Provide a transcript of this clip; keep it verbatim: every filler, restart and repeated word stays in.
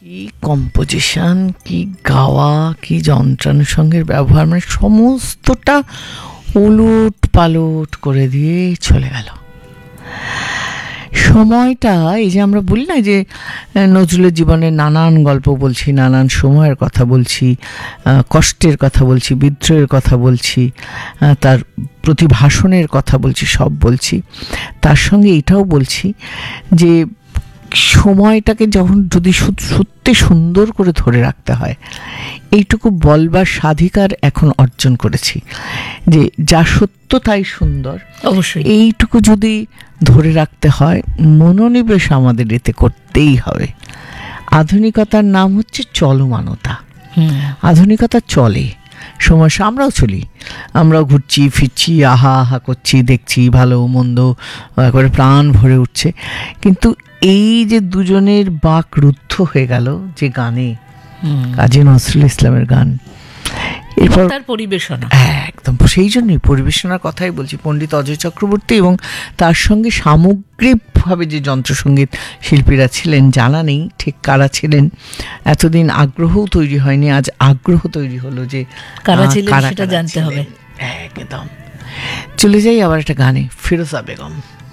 কি কম্পোজিশন, কি গাওয়া, কি যন্ত্রানুষঙ্গের ব্যবহার, মানে সমস্তটা উলট পালট করে দিয়ে চলে গেল সময়টা। এই যে আমরা বলি না যে নজরুলের জীবনের নানান গল্প বলছি, নানান সময়ের কথা বলছি, কষ্টের কথা বলছি, বিদ্রোহের কথা বলছি, তার প্রতিভাষণের কথা বলছি, সব বলছি, তার সঙ্গে এটাও বলছি যে সময়টাকে যখন যদি সত্যি সুন্দর করে ধরে রাখতে হয়, এইটুকু বলবার স্বাধিকার এখন অর্জন করেছি যে যা সত্য তাই সুন্দর, অবশ্যই এইটুকু যদি ধরে রাখতে হয়, মনোনিবেশ আমাদের এতে করতেই হবে। আধুনিকতার নাম হচ্ছে চলমানতা। আধুনিকতা চলে, সময় আমরাও চলি, আমরাও ঘুরছি ফিরছি, আহা আহা করছি, দেখছি ভালো মন্দ, একবারে প্রাণ ভরে উঠছে। কিন্তু এই যে দুজনের বাক রুদ্ধ হয়ে গেল যে গানে, কাজী নজরুল ইসলামের গান, এরপর তার পরিবেশনা, একদম সেই জন্যই পরিবেশনার কথাই বলছি, পণ্ডিত অজয় চক্রবর্তী এবং তার সঙ্গে সামগ্রিকভাবে যে যন্ত্রসঙ্গীত শিল্পীরা ছিলেন, জানা নেই ঠিক কারা ছিলেন, এতদিন আগ্রহও তৈরি হয়নি, আজ আগ্রহ তৈরি হলো যে কারা ছিলেন সেটা জানতে হবে। একদম। চলে যাই আবার একটা গানে, ফিরোজা বেগম।